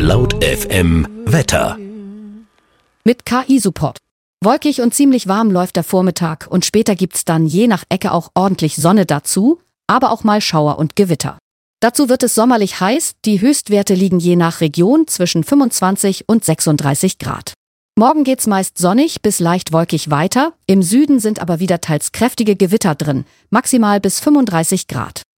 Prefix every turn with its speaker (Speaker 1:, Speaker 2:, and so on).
Speaker 1: Laut FM Wetter.
Speaker 2: Mit KI-Support. Wolkig und ziemlich warm läuft der Vormittag und später gibt's dann je nach Ecke auch ordentlich Sonne dazu, aber auch mal Schauer und Gewitter. Dazu wird es sommerlich heiß, die Höchstwerte liegen je nach Region zwischen 25 und 36 Grad. Morgen geht's meist sonnig bis leicht wolkig weiter, im Süden sind aber wieder teils kräftige Gewitter drin, maximal bis 35 Grad.